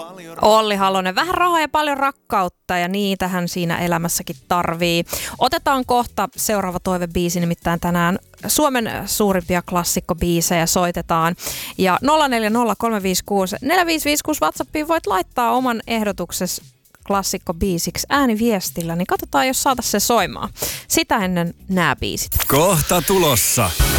Olli Halonen, vähän rahaa ja paljon rakkautta ja niitähän siinä elämässäkin tarvii. Otetaan kohta seuraava toivebiisi, nimittäin tänään Suomen suurimpia klassikkobiisejä soitetaan. Ja 0403564556 WhatsAppiin voit laittaa oman ehdotuksesi klassikkobiisiksi ääniviestillä, niin katsotaan, jos saataisiin se soimaan. Sitä ennen nämä biisit. Kohta tulossa.